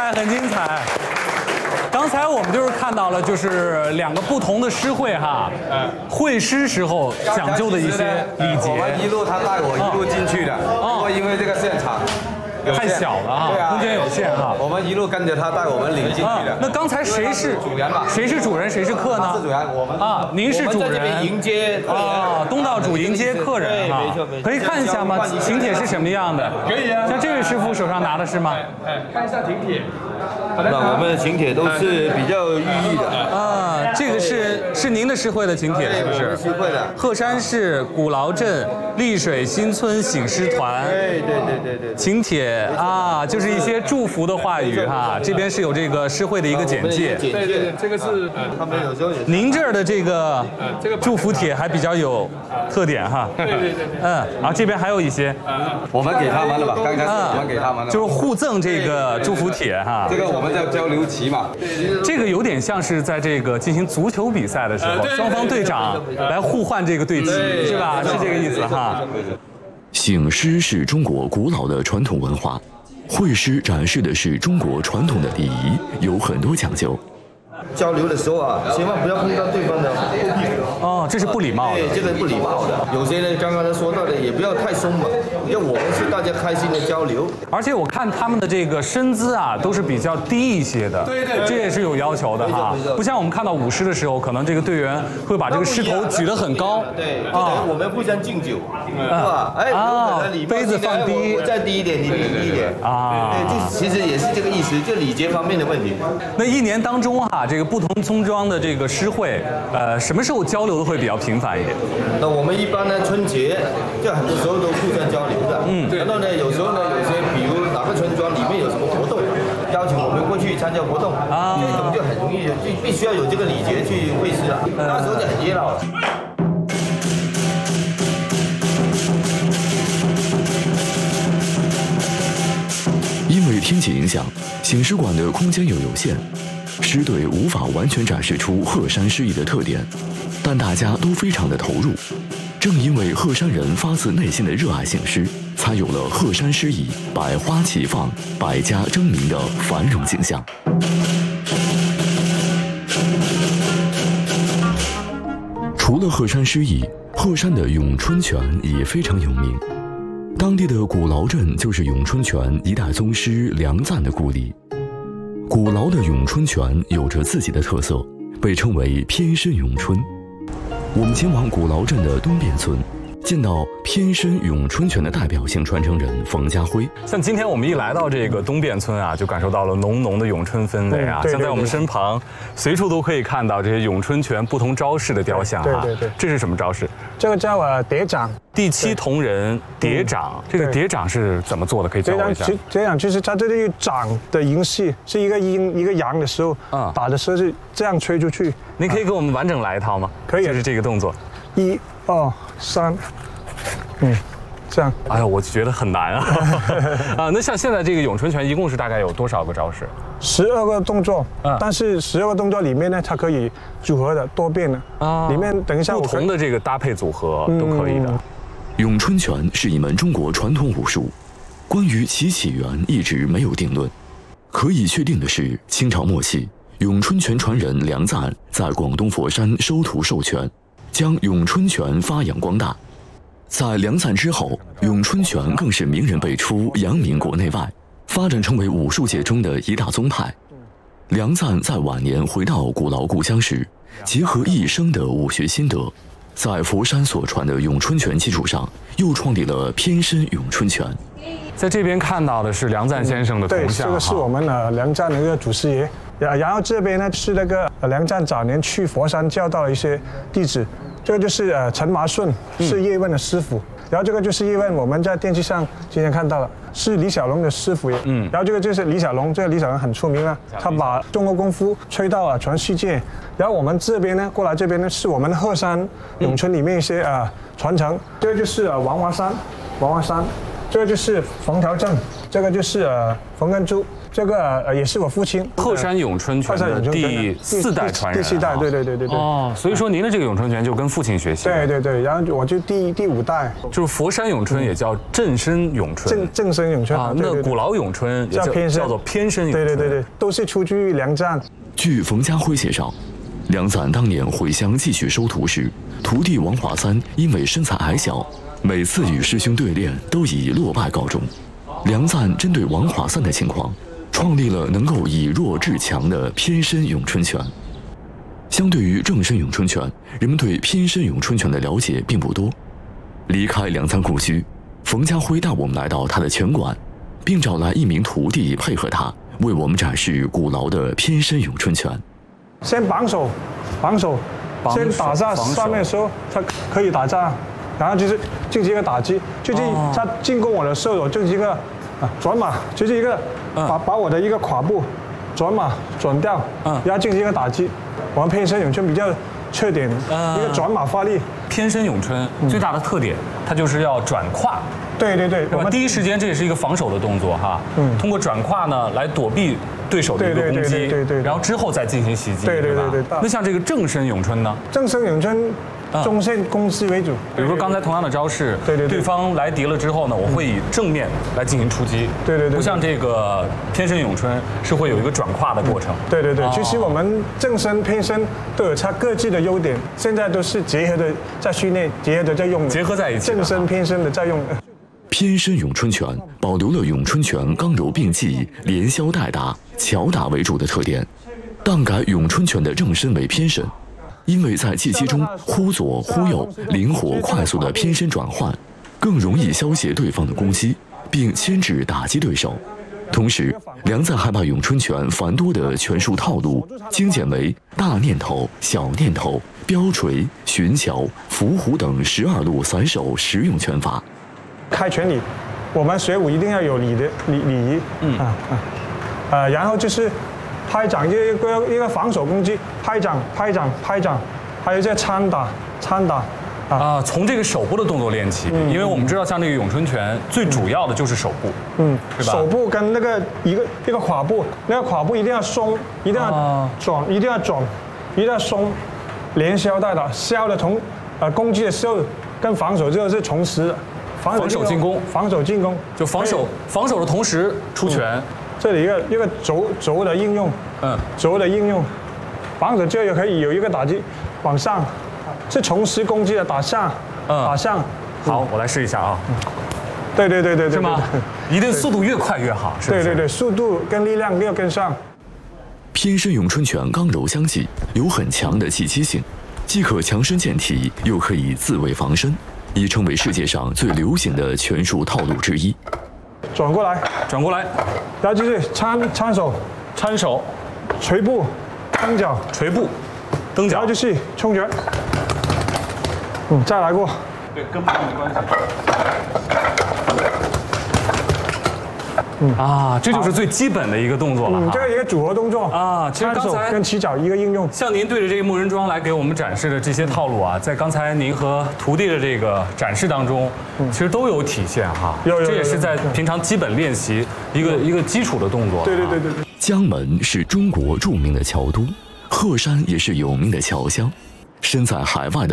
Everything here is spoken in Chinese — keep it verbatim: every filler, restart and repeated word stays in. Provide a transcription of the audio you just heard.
彩，很精彩。刚才我们就是看到了，就是两个不同的诗会哈，会诗时候讲究的一些礼节。 我们一路他带我一路进去的，不过因为这个现场。 太小了啊，空间有限哈。 我们一路跟着他带我们领进去的。 那刚才谁是主人吧？ 谁是主人，谁是客呢？ 是主人，我们啊，您是主人。 迎接啊，东道主迎接客人哈。可以看一下吗？请帖是什么样的？ 可以啊。 像这位师傅手上拿的是吗？ 哎，看一下请帖。那我们的请帖都是比较寓意的。 啊，这个是是您的诗会的请帖是不是？ 诗会的。 鹤山市古劳镇丽水新村醒狮团。 对对对对对。 请帖啊，就是一些祝福的话语哈。这边是有这个诗会的一个简介。 对对对，这个是他们有时候也。 您这儿的这个这个祝福帖还比较有特点哈。 对对对。 嗯，然后这边还有一些。 我们给他们了吧？刚开始我们给他们了。 就是互赠这个祝福帖哈。 这个我们叫交流旗嘛。 这个有点像是在这个进行足球比赛的时候，双方队长来互换这个队旗，是吧？是这个意思哈。 醒狮是中国古老的传统文化，会狮展示的是中国传统的礼仪，有很多讲究。 交流的时候啊，千万不要碰到对方的后屁股。 哦，这是不礼貌的。 对，这个不礼貌的。有些呢，刚刚他说到的，也不要太松嘛，要我们是大家开心的交流。 而且我看他们的这个身姿啊，都是比较低一些的。对对。这也是有要求的哈，不像我们看到舞狮的时候，可能这个队员会把这个狮头举得很高。 对。啊，我们互相敬酒，是吧？哎， 啊，杯子放低， 我再低一点，你低一点。啊。对，这其实也是这个意思，就礼节方面的问题。 那一年当中哈，这个不同村庄的这个诗会，呃，什么时候交流的会比较频繁一点？ 那我们一般呢，春节就很多时候都互相交流的。嗯，然后呢，有时候呢，有些比如哪个村庄里面有什么活动，邀请我们过去参加活动，啊，这种就很容易，就必须要有这个礼节去会师了，那时候就很热闹了。 因为天气影响，醒狮馆的空间又有限。狮队无法完全展示出鹤山诗意的特点，但大家都非常的投入。正因为鹤山人发自内心的热爱醒狮，才有了鹤山诗意百花齐放、百家争鸣的繁荣景象。除了鹤山诗意，鹤山的咏春拳也非常有名。当地的古劳镇就是咏春拳一代宗师梁赞的故里。古劳的咏春拳有着自己的特色，被称为偏身咏春。我们前往古劳镇的东便村，见到偏身咏春拳的代表性传承人冯家辉。 像今天我们一来到这个东便村啊，就感受到了浓浓的咏春氛围啊。嗯、像在我们身旁，随处都可以看到这些咏春拳不同招式的雕像啊。 对对对， 这是什么招式？ 这个叫呃叠掌。 第七铜人叠掌，这个叠掌是怎么做的？可以教我一下。 叠掌就是它这个掌的音系是一个阴一个阳的时候，啊，打的时候是这样吹出去。 您可以给我们完整来一套吗？ 可以， 就是这个动作。 一、二、三，嗯，这样。 哎呀，我觉得很难啊。啊，那像现在这个咏春拳一共是大概有多少个招式？ 十二个动作，嗯，但是十二个动作里面呢，它可以组合的多变的啊。里面等一下不同的这个搭配组合都可以的。嗯咏春拳是一门中国传统武术，关于其起源一直没有定论。可以确定的是，清朝末期，咏春拳传人梁赞在广东佛山收徒授拳，将咏春拳发扬光大。在梁赞之后，咏春拳更是名人辈出，扬名国内外，发展成为武术界中的一大宗派。梁赞在晚年回到古劳故乡时，结合一生的武学心得，在佛山所传的咏春拳基础上，又创立了偏身咏春拳。 在这边看到的是梁赞先生的铜像， 对，这个是我们呃梁赞的一个祖师爷。然后这边呢是那个梁赞早年去佛山教导了一些弟子，这个就是呃陈麻顺，是叶问的师傅。嗯，然后这个就是叶问，我们在电视上今天看到了，是李小龙的师傅也。嗯，然后这个就是李小龙，这个李小龙很出名啊，他把中国功夫吹到了全世界。然后我们这边呢，过来这边呢，是我们鹤山咏春里面一些啊、呃、传承，这个就是呃王华山，王华山， 这个就是冯条正，这个就是呃冯根珠，这个呃也是我父亲鹤山咏春拳的第四代传人。 第四代，对对对对对。 哦，所以说您的这个咏春拳就跟父亲学习。 对对对，然后我就第第五代， 就是佛山咏春也叫正身咏春。 正正身咏春啊，那古老咏春也叫偏身，叫做偏身咏春。 对对对对，都是出自于梁赞。 据冯家辉介绍，梁赞当年回乡继续收徒时，徒弟王华三因为身材矮小，每次与师兄对练都以落败告终。梁赞针对王华三的情况，创立了能够以弱制强的偏身咏春拳。相对于正身咏春拳，人们对偏身咏春拳的了解并不多。离开梁赞故居，冯家辉带我们来到他的拳馆，并找来一名徒弟配合他，为我们展示古老的偏身咏春拳。 先绑手，绑手，先打在上面的时候，他可以打架，然后就是进行一个打击，就是他进攻我的时候，我进行一个啊转马，就是一个把把我的一个胯部转马转掉，嗯，然后进行一个打击。我们偏身咏春比较缺点，一个转马发力。 偏身咏春最大的特点，它就是要转胯。 对对对， 我们第一时间这也是一个防守的动作哈，嗯，通过转胯呢来躲避对手的一个攻击， 对对， 然后之后再进行袭击， 对对对对。 那像这个正身咏春呢？ 正身咏春中线攻击为主， 比如说刚才同样的招式， 对对， 对方来敌了之后呢，我会以正面来进行出击， 对对对， 不像这个偏身咏春是会有一个转胯的过程， 对对对。其实我们正身偏身都有它各自的优点，现在都是结合的在训练，结合的在用， 结合在一起， 正身偏身的在用。 偏身咏春拳保留了咏春拳刚柔并济、连削带打、巧打为主的特点，但改咏春拳的正身为偏身，因为在技击中忽左忽右、灵活快速的偏身转换，更容易消解对方的攻击，并牵制打击对手。同时，梁赞还把咏春拳繁多的拳术套路精简为大念头、小念头、标锤、寻桥、伏虎等十二路散手实用拳法。 开拳礼，我们学武一定要有礼的礼礼仪，嗯啊啊，呃，然后就是拍掌，一个一个防守攻击，拍掌拍掌拍掌，还有这参打参打。 啊，从这个手部的动作练起，因为我们知道，像这个咏春拳最主要的就是手部，嗯，对吧？ 手部跟那个一个一个胯部，那个胯部一定要松，一定要转，一定要转，一定要松，连削带打，削的同呃攻击的时候跟防守这个是同时的。 防守进攻， 防守进攻， 就防守防守的同时出拳。嗯、 这里一个一个轴轴的应用，嗯，轴的应用，防守这也可以有一个打击往上，是同时攻击的打下，嗯，打上。 好，我来试一下啊。 对对对对对， 是吗？一定速度越快越好，是不是？ 对对对，速度跟力量要跟上。 偏身咏春拳刚柔相济，有很强的技击性，既可强身健体，又可以自卫防身。已成为世界上最流行的拳术套路之一。 转过来， 转过来， 然后就是参参手， 参手， 捶步，蹬脚， 捶步，蹬脚， 然后就是冲拳。嗯，再来过。 对，跟不上没关系。嗯啊，这就是最基本的一个动作了。 嗯，这个一个组合动作啊。其实刚才跟起脚一个应用。 像您对着这个木人桩来给我们展示的这些套路啊，在刚才您和徒弟的这个展示当中，其实都有体现哈。 有有。 这也是在平常基本练习一个一个基础的动作。 对对对对对。 江门是中国著名的桥都，鹤山也是有名的侨乡，身在海外的。